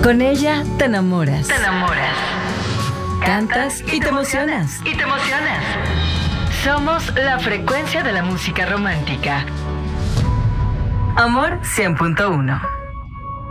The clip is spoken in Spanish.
Con ella te enamoras. Te enamoras. Cantas y te emocionas. Y te emocionas. Somos la frecuencia de la música romántica. Amor 100.1.